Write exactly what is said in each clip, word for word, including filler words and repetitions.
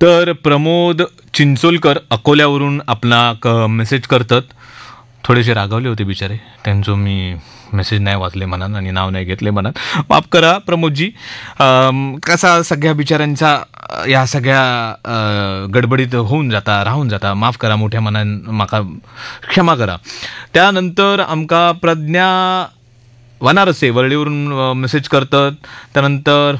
तर प्रमोद चिंचोलकर अकोल्यावरून आपला क मेसेज करतात. थोडेसे रागावले होते बिचारे, त्यांचं मी मेसेज नाही वाचले मनात आणि नाव नाही घेतले मनात, माफ करा प्रमोदजी. अम, कसा सगळ्या बिचाऱ्यांचा अ, या सगळ्या अ, गडबडीत होऊन जाता राहून जाता, माफ करा मोठ्या मनान, माका क्षमा करा. त्यानंतर आमका प्रज्ञा वनारसे वरळीवरून मेसेज करतात. त्यानंतर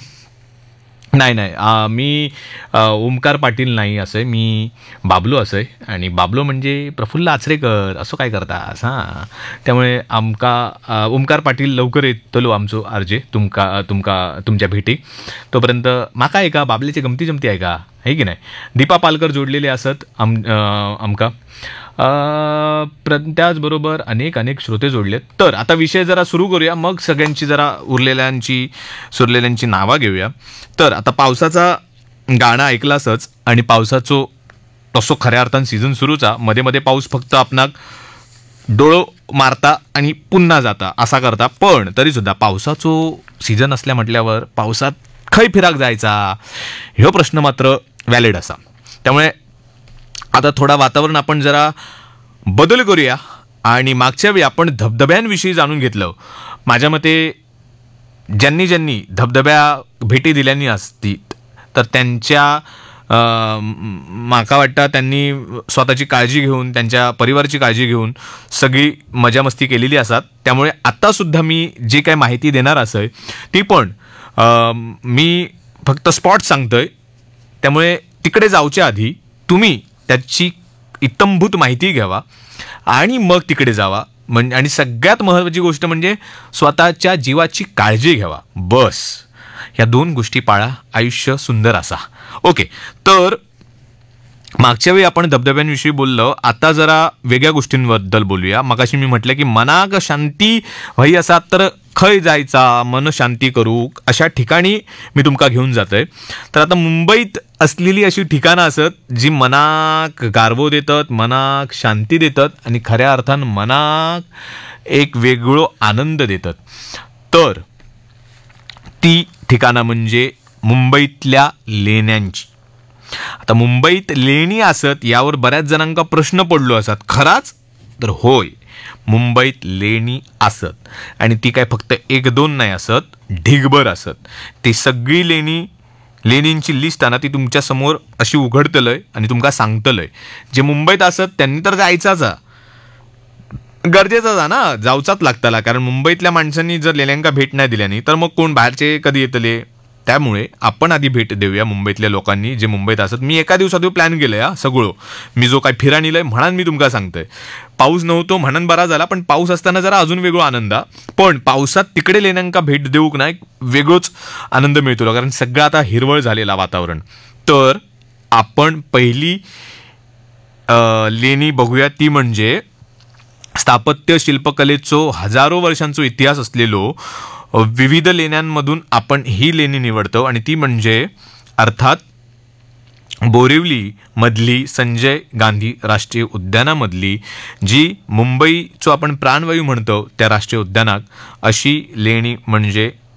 नाही नाही आ, मी अ, ओमकार पाटील नाही असं मी बाबलो असं आहे, आणि बाबलो म्हणजे प्रफुल्ल आचरेकर असं काय करता हां. त्यामुळे आमका अ, ओमकार पाटील लवकर येतलो आमचो आरजे तुमका तुमका तुमच्या भेटी. तोपर्यंत माका आहे का बाबलेची गमती जमती आहे का, आहे की नाही. दीपा पालकर जोडलेले असत आम अ, आमका अ, प्र त्याचबरोबर अनेक अनेक श्रोते जोडलेत. तर आता विषय जरा सुरू करूया, मग सगळ्यांची जरा उरलेल्यांची सुरलेल्यांची नावं घेऊया. तर आता पावसाचा गाणं ऐकलासच, आणि पावसाचो तसो खऱ्या अर्थान सीझन सुरूचा, मध्ये मध्ये पाऊस फक्त आपणाक डोळो मारता आणि पुन्हा जाता असा करता. पण तरीसुद्धा पावसाचो सीझन असल्या म्हटल्यावर पावसात खंय फिराक जायचा ह्यो प्रश्न मात्र व्हॅलिड असा. त्यामुळे आता थोडा वातावरण आपण जरा बदल करूया, आणि मागच्या वेळी आपण धबधब्यांविषयी जाणून घेतलं. माझ्या मते ज्यांनी ज्यांनी धबधब्या भेटी दिल्यानी असतील तर त्यांच्या अ, माका वाटतं त्यांनी स्वतःची काळजी घेऊन, त्यांच्या परिवाराची काळजी घेऊन सगळी मजामस्ती केलेली असतात. त्यामुळे आत्तासुद्धा मी जे काय माहिती देणार असेल ती पण अ, मी फक्त स्पॉट सांगतोय. त्यामुळे तिकडे जाऊच्या आधी तुम्ही त्याची इत्तंभूत माहिती घ्यावा आणि मग तिकडे जावा. म्हणजे आणि सगळ्यात महत्त्वाची गोष्ट म्हणजे स्वतःच्या जीवाची काळजी घ्यावा. बस ह्या दोन गोष्टी पाळा, आयुष्य सुंदर असा. ओके, तर मागच्या वेळी आपण धबधब्यांविषयी बोललो, आता जरा वेगळ्या गोष्टींबद्दल बोलूया. मगाशी मी म्हटलं की मनाक शांती व्हाई असा तर खंय जायचा, मन शांती करू अशा ठिकाणी मी तुमका घेऊन जातोय. तर आता मुंबईत असलेली अशी ठिकाणं असत जी मनाक गारवो देतात, मनाक शांती देतात आणि खऱ्या अर्थान मनाक एक वेगळो आनंद देतात. तर ती ठिकाणं म्हणजे मुंबईतल्या लेण्यांची. आता मुंबईत लेणी असत यावर बऱ्याच जणांका प्रश्न पडलो असत. खराच तर होय, मुंबईत लेणी असत, आणि ती काय फक्त एक दोन नाही असत, ढिगभर असत. ती सगळी लेणी लेणींची लिस्ट आहे ना, ती तुमच्या समोर अशी उघडतलंय आणि तुमका सांगतलंय. जे मुंबईत असत त्यांनी तर जायचाच गरजेचाच ना, जाऊचाच लागताला, कारण मुंबईतल्या माणसांनी जर लेण्यांका भेट नाही दिल्यानी तर मग कोण बाहेरचे कधी येतले. त्यामुळे आपण आधी भेट देऊया मुंबईतल्या लोकांनी जे मुंबईत असत. मी एका दिवसात प्लॅन केलंय हा सगळं, मी जो काय फिरा नेलंय म्हणून मी तुमका सांगतोय. पाऊस नव्हतो म्हणून बरा झाला, पण पाऊस असताना जरा अजून वेगळा आनंद. पण पावसात तिकडे लेण्यांका भेट देऊक नाही वेगळोच आनंद मिळतो, कारण सगळं आता हिरवळ झालेला वातावरण. तर आपण पहिली अ, लेणी बघूया, ती म्हणजे स्थापत्य शिल्पकलेचो हजारो वर्षांचो इतिहास असलेलो विविध लेण्यांमधून आपण ही लेणी निवडतो, आणि ती म्हणजे अर्थात बोरिवली मधली संजय गांधी राष्ट्रीय उद्यानामधली जी मुंबईचो आपण प्राणवायू म्हणतो त्या राष्ट्रीय उद्यानाक अशी लेणी म्हणजे